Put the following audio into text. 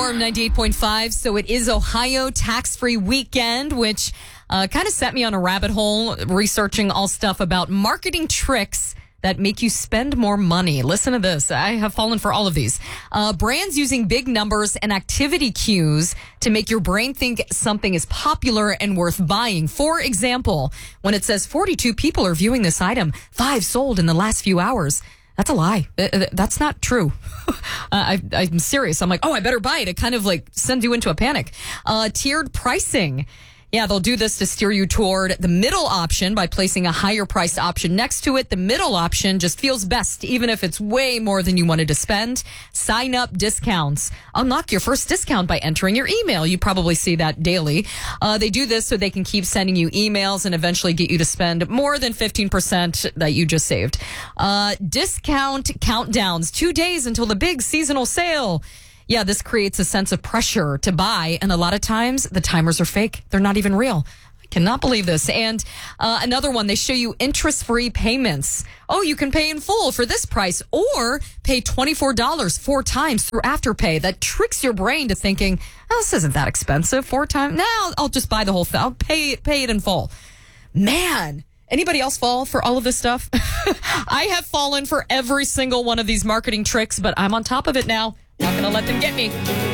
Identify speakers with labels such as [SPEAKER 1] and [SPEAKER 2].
[SPEAKER 1] Storm 98.5. So it is Ohio tax-free weekend, which kind of set me on a rabbit hole researching all stuff about marketing tricks that make you spend more money. Listen to this. I have fallen for all of these. Brands using big numbers and activity cues to make your brain think something is popular and worth buying. For example, when it says 42 people are viewing this item, 5 sold in the last few hours. That's a lie. That's not true. I'm serious. I'm like, oh, I better buy it. It kind of like sends you into a panic. Tiered pricing. Yeah, they'll do this to steer you toward the middle option by placing a higher priced option next to it. The middle option just feels best, even if it's way more than you wanted to spend. Sign up discounts. Unlock your first discount by entering your email. You probably see that daily. They do this so they can keep sending you emails and eventually get you to spend more than 15% that you just saved. Discount countdowns. 2 days until the big seasonal sale. Yeah, this creates a sense of pressure to buy, and a lot of times the timers are fake. They're not even real. I cannot believe this. And another one, they show you interest-free payments. Oh, you can pay in full for this price or pay $24 4 times through Afterpay. That tricks your brain to thinking, oh, this isn't that expensive. 4 times? No, I'll just buy the whole thing. I'll pay it in full. Man. Anybody else fall for all of this stuff? I have fallen for every single one of these marketing tricks, but I'm on top of it now. Not going to let them get me.